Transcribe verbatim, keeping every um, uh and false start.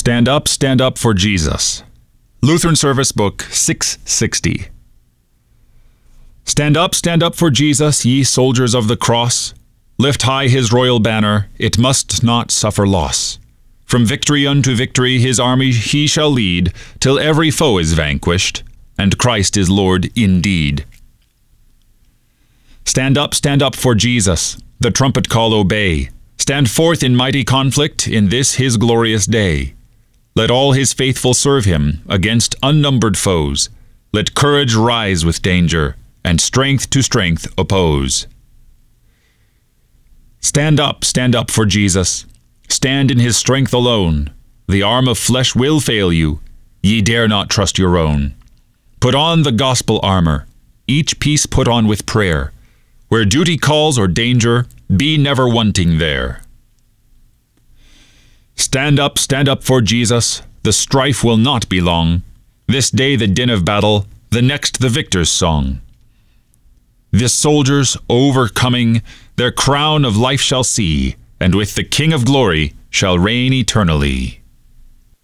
Stand up, stand up for Jesus. Lutheran Service Book six sixty. Stand up, stand up for Jesus, ye soldiers of the cross. Lift high his royal banner, it must not suffer loss. From victory unto victory his army he shall lead, till every foe is vanquished, and Christ is Lord indeed. Stand up, stand up for Jesus, the trumpet call obey. Stand forth in mighty conflict in this his glorious day. Let all his faithful serve him against unnumbered foes. Let courage rise with danger, and strength to strength oppose. Stand up, stand up for Jesus. Stand in his strength alone. The arm of flesh will fail you. Ye dare not trust your own. Put on the gospel armor, each piece put on with prayer. Where duty calls or danger, be never wanting there. Stand up, stand up for Jesus. The strife will not be long. This day the din of battle, the next the victor's song. The soldiers, overcoming, their crown of life shall see, and with the King of glory shall reign eternally.